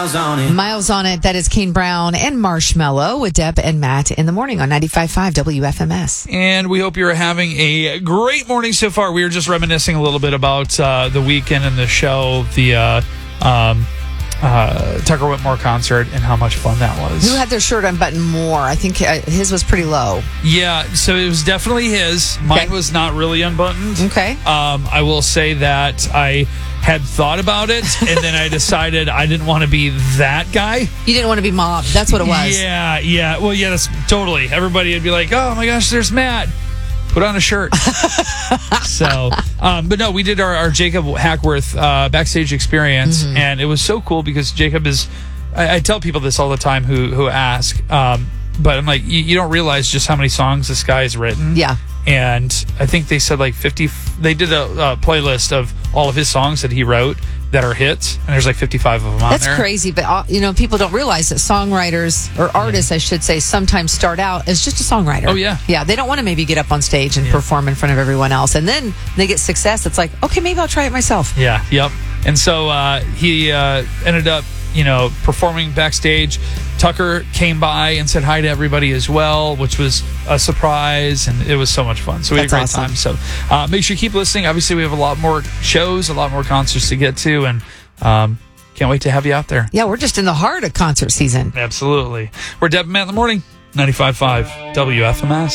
Miles on it. Miles on it. That is Kane Brown and Marshmello with Deb and Matt in the morning on 95.5 WFMS. And we hope you're having a great morning so far. We were just reminiscing a little bit about the weekend and the show, the Tucker Whitmore concert, and how much fun that was. Who had their shirt unbuttoned more? I think his was pretty low. Yeah, so it was definitely his. Mine was not really unbuttoned. Okay. I will say that I had thought about it, and then I decided I didn't want to be that guy. You didn't want to be mobbed. That's what it was. Yeah. Well, yeah, that's totally. Everybody would be like, oh my gosh, there's Matt. Put on a shirt. So, but no, we did our Jacob Hackworth backstage experience, and it was so cool because Jacob is, I tell people this all the time who ask, but I'm like, you don't realize just how many songs this guy has written. Yeah. And I think they said like 50, they did a playlist of all of his songs that he wrote that are hits, and there's like 55 of them on there. That's crazy, but people don't realize that songwriters, or artists, I should say, sometimes start out as just a songwriter. Oh, yeah. Yeah, they don't want to maybe get up on stage and perform in front of everyone else, and then they get success. It's like, okay, maybe I'll try it myself. Yeah, yep. And so he ended up, performing backstage. Tucker came by and said hi to everybody as well, which was a surprise, and it was so much fun. So we had a great time. So make sure you keep listening. Obviously, we have a lot more shows, a lot more concerts to get to, and can't wait to have you out there. Yeah, we're just in the heart of concert season. Absolutely. We're Deb and Matt in the morning, 95.5 WFMS.